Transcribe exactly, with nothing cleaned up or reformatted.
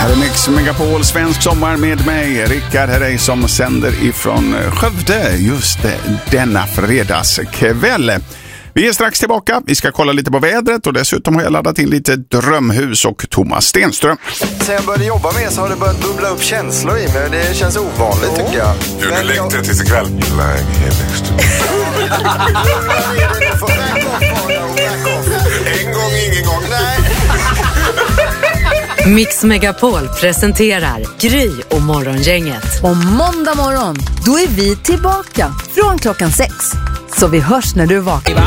Här är Mix Megapol, svensk sommar med mig, Rickard Herrey, som sänder ifrån Skövde just denna fredagskväll. Vi är strax tillbaka, vi ska kolla lite på vädret och dessutom har jag laddat in lite drömhus och Thomas Stenström. Sen jag började jobba med så har det börjat bubbla upp känslor i mig. Det känns ovanligt tycker jag. Du, du längtar jag... tills ikväll. En gång, ingen gång. Nej. Mix Megapol presenterar Gry och Morgongänget. Och måndag morgon, då är vi tillbaka från klockan sex. Så vi hörs när du vaknar.